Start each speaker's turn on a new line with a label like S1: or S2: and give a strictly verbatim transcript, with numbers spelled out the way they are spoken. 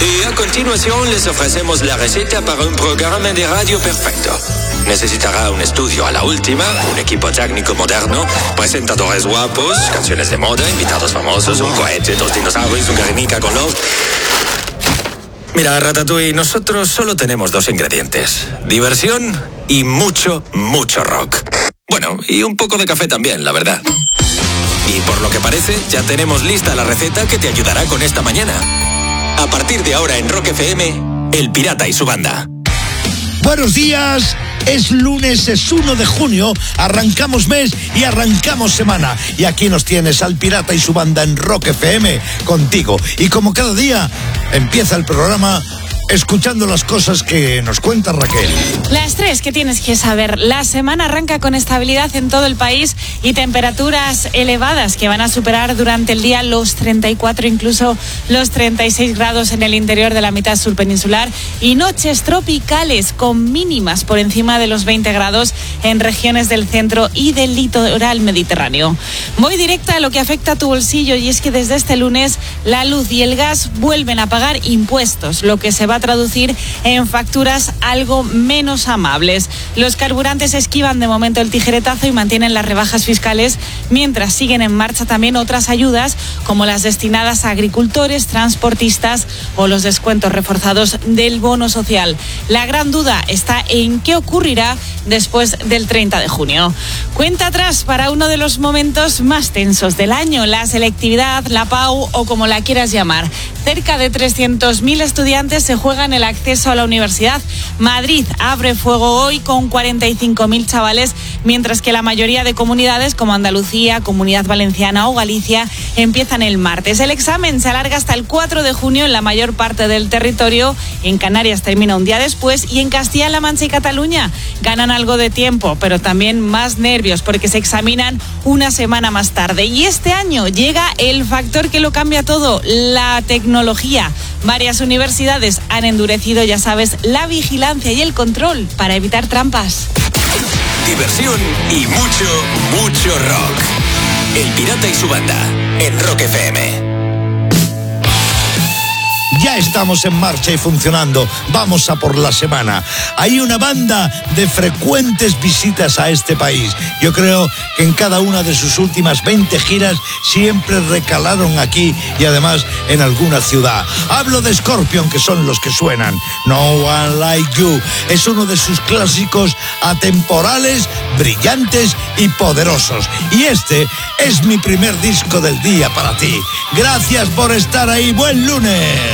S1: Y a continuación les ofrecemos la receta para un programa de radio perfecto. Necesitará un estudio a la última, un equipo técnico moderno, presentadores guapos, canciones de moda, invitados famosos, un cohete, dos dinosaurios, un Guernica con love. Mira, Ratatouille, nosotros solo tenemos dos ingredientes: diversión y mucho, mucho rock. Bueno, y un poco de café también, la verdad. Y por lo que parece, ya tenemos lista la receta que te ayudará con esta mañana. A partir de ahora en Rock F M, El Pirata y su banda.
S2: Buenos días, es lunes, es uno de junio, arrancamos mes y arrancamos semana. Y aquí nos tienes al Pirata y su banda en Rock F M, contigo. Y como cada día, empieza el programa escuchando las cosas que nos cuenta Raquel.
S3: Las tres que tienes que saber. La semana arranca con estabilidad en todo el país y temperaturas elevadas que van a superar durante el día los treinta y cuatro, incluso los treinta y seis grados en el interior de la mitad sur peninsular, y noches tropicales con mínimas por encima de los veinte grados en regiones del centro y del litoral mediterráneo. Voy directa a lo que afecta a tu bolsillo, y es que desde este lunes la luz y el gas vuelven a pagar impuestos, lo que se va a traducir en facturas algo menos amables. Los carburantes esquivan de momento el tijeretazo y mantienen las rebajas fiscales, mientras siguen en marcha también otras ayudas como las destinadas a agricultores, transportistas o los descuentos reforzados del bono social. La gran duda está en qué ocurrirá después del treinta de junio. Cuenta atrás para uno de los momentos más tensos del año, la selectividad, la P A U o como la quieras llamar. Cerca de trescientos mil estudiantes se juegan el acceso a la universidad. Madrid abre fuego hoy con cuarenta y cinco mil chavales, mientras que la mayoría de comunidades como Andalucía, Comunidad Valenciana o Galicia empiezan el martes. El examen se alarga hasta el cuatro de junio en la mayor parte del territorio. En Canarias termina un día después y en Castilla-La Mancha y Cataluña ganan algo de tiempo, pero también más nervios porque se examinan una semana más tarde. Y este año llega el factor que lo cambia todo, la tecnología. Varias universidades han endurecido, ya sabes, la vigilancia y el control para evitar trampas.
S1: Diversión y mucho, mucho rock. El Pirata y su banda en Rock F M.
S2: Ya estamos en marcha y funcionando. Vamos a por la semana. Hay una banda de frecuentes visitas a este país. Yo creo que en cada una de sus últimas veinte giras siempre recalaron aquí y además en alguna ciudad. Hablo de Scorpion, que son los que suenan. No One Like You es uno de sus clásicos atemporales, brillantes y poderosos. Y este es mi primer disco del día para ti. Gracias por estar ahí. Buen lunes.